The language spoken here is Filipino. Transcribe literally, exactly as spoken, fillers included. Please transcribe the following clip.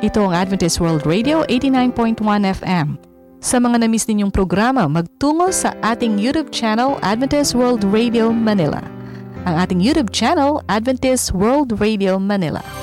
ito ang Adventist World Radio eighty-nine point one F M. Sa mga na-miss ninyong programa, magtungo sa ating YouTube channel, Adventist World Radio Manila. Ang ating YouTube channel, Adventist World Radio Manila.